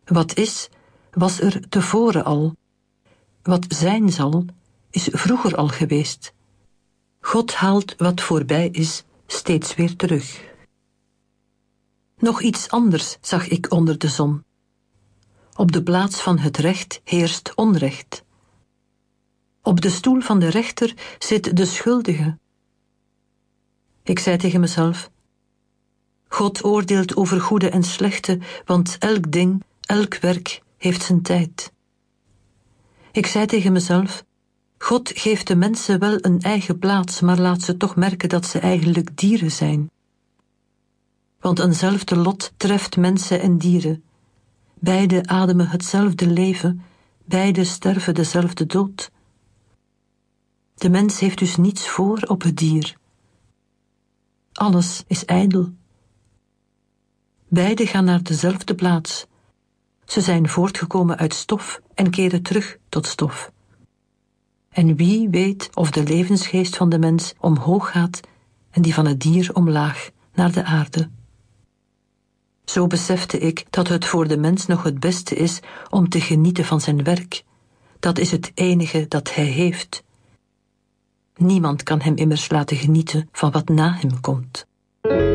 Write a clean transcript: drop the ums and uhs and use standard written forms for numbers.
Wat is, was er tevoren al. Wat zijn zal, is vroeger al geweest. God haalt wat voorbij is steeds weer terug. Nog iets anders zag ik onder de zon. Op de plaats van het recht heerst onrecht. Op de stoel van de rechter zit de schuldige. Ik zei tegen mezelf: God oordeelt over goede en slechte, want elk ding, elk werk heeft zijn tijd. Ik zei tegen mezelf: God geeft de mensen wel een eigen plaats, maar laat ze toch merken dat ze eigenlijk dieren zijn. Want eenzelfde lot treft mensen en dieren. Beide ademen hetzelfde leven, beide sterven dezelfde dood. De mens heeft dus niets voor op het dier. Alles is ijdel. Beide gaan naar dezelfde plaats. Ze zijn voortgekomen uit stof en keren terug tot stof. En wie weet of de levensgeest van de mens omhoog gaat en die van het dier omlaag naar de aarde. Zo besefte ik dat het voor de mens nog het beste is om te genieten van zijn werk. Dat is het enige dat hij heeft. Niemand kan hem immers laten genieten van wat na hem komt.